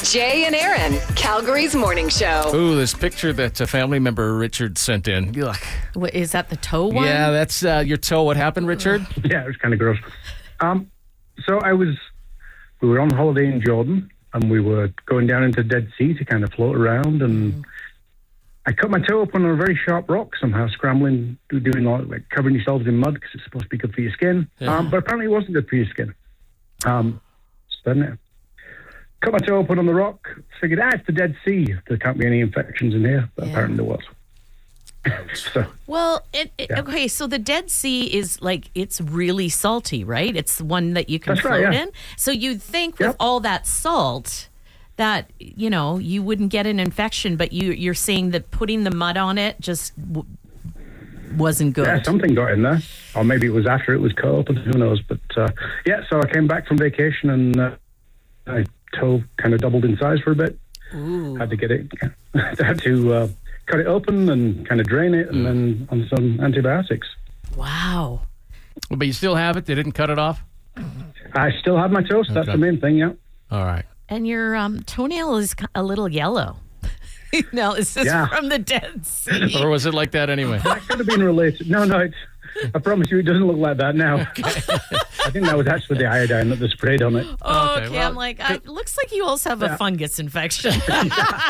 Jay and Aaron, Calgary's morning show. Ooh, this picture that a family member, Richard, sent in. Yuck. What, is that the toe one? Yeah, that's your toe. What happened, Richard? Yeah, it was kind of gross. So we were on holiday in Jordan, and we were going down into the Dead Sea to kind of float around, and I cut my toe up on a very sharp rock somehow, scrambling, doing like covering yourselves in mud because it's supposed to be good for your skin. Yeah. But apparently it wasn't good for your skin. So then cut my toe up on the rock, figured, it's the Dead Sea. There can't be any infections in here, but apparently there was. Well, okay, so the Dead Sea is like, it's really salty, right? It's the one that you can float in. So you'd think with all that salt that, you wouldn't get an infection, but you're saying that putting the mud on it just wasn't good. Yeah, something got in there. Or maybe it was after it was cut open, who knows. But so I came back from vacation and my toe kind of doubled in size for a bit. Ooh. Had to get it, had to cut it open and kind of drain it and then on some antibiotics. Wow. But you still have it? They didn't cut it off? I still have my toe, so that's the main thing, yeah. All right. And your toenail is a little yellow. Now, is this from the Dead Sea? Or was it like that anyway? That could have been related. No, I promise you it doesn't look like that now. Okay. I think that was actually the iodine that they sprayed on it. Okay, well, I'm like, it looks like you also have a fungus infection.